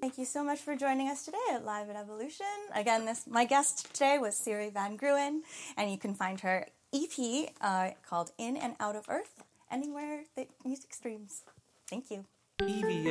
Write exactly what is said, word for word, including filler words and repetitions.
Thank you so much for joining us today at Live at Evolution. Again, this my guest today was Siri Van Gruen, and you can find her E P uh, called In and Out of Earth anywhere that music streams. Thank you. E V